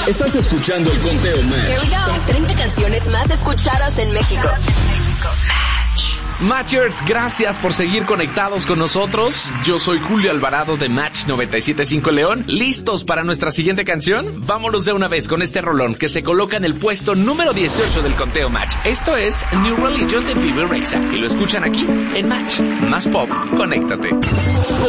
Estás escuchando el Conteo Match. Las 30 canciones más escuchadas en México. Matchers, gracias por seguir conectados con nosotros. Yo soy Julio Alvarado de Match 97.5 León. ¿Listos para nuestra siguiente canción? Vámonos de una vez con este rolón que se coloca en el puesto número 18 del Conteo Match. Esto es New Religion de Bebe Rexha y lo escuchan aquí en Match. Más pop, conéctate.